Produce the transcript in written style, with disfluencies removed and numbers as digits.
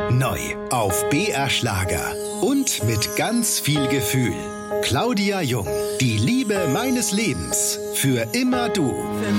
Neu auf BR Schlager und mit ganz viel Gefühl. Claudia Jung, die Liebe meines Lebens, für immer du.